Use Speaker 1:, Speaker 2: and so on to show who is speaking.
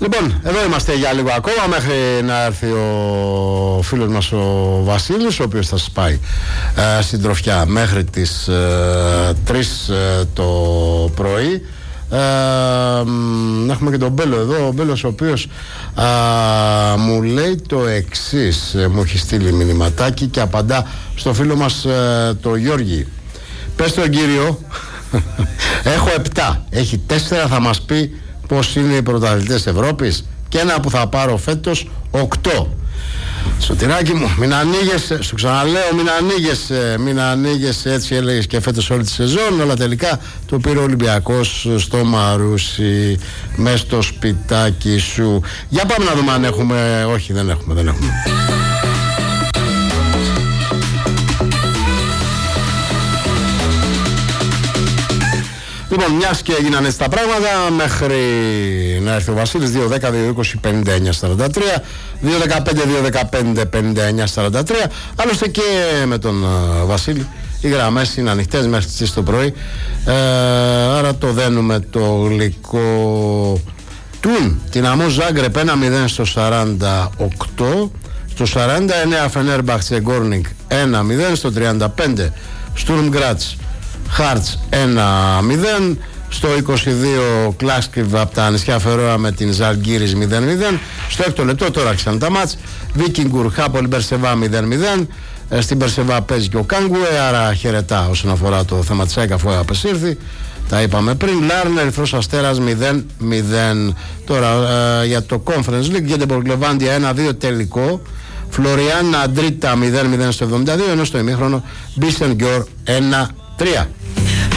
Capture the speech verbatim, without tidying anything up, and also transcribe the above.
Speaker 1: Λοιπόν, εδώ είμαστε για λίγο ακόμα μέχρι να έρθει ο φίλος μας ο Βασίλης, ο οποίος θα σας πάει ε, συντροφιά μέχρι τις ε, τρεις ε, το πρωί. Ε, να έχουμε και τον Μπέλο εδώ, ο Μπέλος ο οποίος ε, μου λέει το εξής, ε, μου έχει στείλει μηνυματάκι και απαντά στο φίλο μας ε, το Γιώργη. Πες τον κύριο, έχω επτά, έχει τέσσερα, θα μας πει πώς είναι οι πρωταθλητές Ευρώπης, και ένα που θα πάρω φέτος οκτώ. Σωτηράκι μου, μην ανοίγεσαι, σου ξαναλέω, μην ανοίγεσαι, μην ανοίγεσαι, έτσι έλεγες και φέτος όλη τη σεζόν, αλλά τελικά το πήρε ο Ολυμπιακός στο Μαρούσι, μες στο σπιτάκι σου. Για πάμε να δούμε αν έχουμε, όχι δεν έχουμε, δεν έχουμε. Λοιπόν, μιας και έγιναν έτσι τα πράγματα, μέχρι να έρθει ο Βασίλης, δύο δέκα δύο είκοσι πενήντα εννιά σαράντα τρία, δύο δεκαπέντε δύο δεκαπέντε πενήντα εννιά σαράντα τρία. Άλλωστε και με τον uh, Βασίλη οι γραμμές είναι ανοιχτές μέχρι τις τρεις το πρωί, ε, άρα το δένουμε το γλυκό. Τουν, Δυναμό Ζάγκρεπ ένα μηδέν στο σαράντα οκτώ, στο σαράντα εννέα Φενέρμπαχτσε Γκόρνικ ένα μηδέν, στο τριάντα πέντε Στουρμ Γκράτς Χάρτς ένα μηδέν, στο είκοσι δύο Κλάσκιβ από τα νησιά Φερόα με την Ζαλγκύρης μηδέν μηδέν, στο έκτο λεπτό τώρα άρχισαν τα μάτς, Βίκινγκουρ Χάπολ Μπερσεβά μηδέν μηδέν, στην Μπερσεβά παίζει και ο Κάγκουε, άρα χαιρετά όσον αφορά το θέμα της ΑΕΚ αφού απεσύρθη, τα είπαμε πριν. Λάρν Ερυθρός Αστέρας μηδέν μηδέν. Τώρα ε, για το Conference League, Γκέντεμποργκ Λεβάντια ένα δύο τελικό, Φλωριάν Αντρίτα μηδέν μηδέν στο εβδομήντα δύο, ενώ στο ημίχρονο Μπίσεν Γκιόρ ένα τρία.